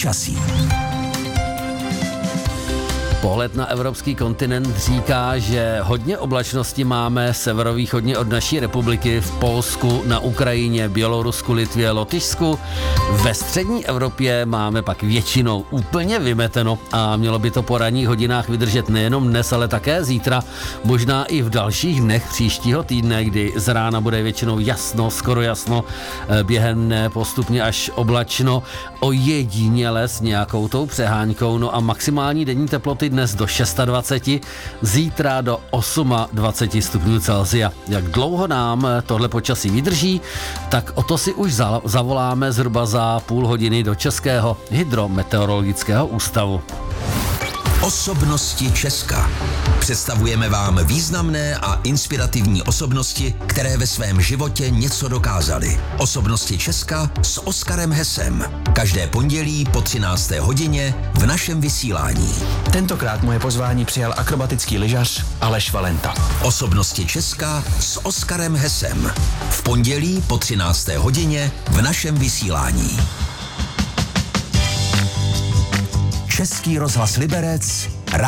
Počasí. Pohled na evropský kontinent říká, že hodně oblačnosti máme severovýchodně od naší republiky, v Polsku, na Ukrajině, Bělorusku, Litvě, Lotyšsku. Ve střední Evropě máme pak většinou úplně vymeteno a mělo by to po ranních hodinách vydržet nejenom dnes, ale také zítra, možná i v dalších dnech příštího týdne, kdy z rána bude většinou jasno, skoro jasno, během dne postupně až oblačno, ojediněle s nějakou tou přehánkou, no a maximální denní teploty dnes do 26, zítra do 28 stupňů Celsia. Jak dlouho nám tohle počasí vydrží, tak o to si už zavoláme zhruba za půl hodiny do Českého hydrometeorologického ústavu. Osobnosti Česka. Představujeme vám významné a inspirativní osobnosti, které ve svém životě něco dokázaly. Osobnosti Česka s Oskarem Hesem. Každé pondělí po 13. hodině v našem vysílání. Tentokrát moje pozvání přijal akrobatický lyžař Aleš Valenta. Osobnosti Česka s Oskarem Hesem. V pondělí po 13. hodině v našem vysílání. Český rozhlas Liberec,